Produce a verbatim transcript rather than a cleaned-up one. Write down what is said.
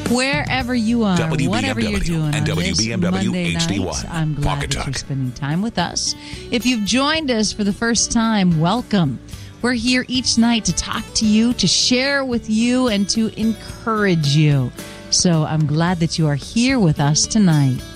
Wherever you are, W B M W whatever you're doing and on W this B M W Monday H D one. night, I'm glad Pocket that you're Talk. spending time with us. If you've joined us for the first time, welcome. We're here each night to talk to you, to share with you, and to encourage you. So I'm glad that you are here with us tonight.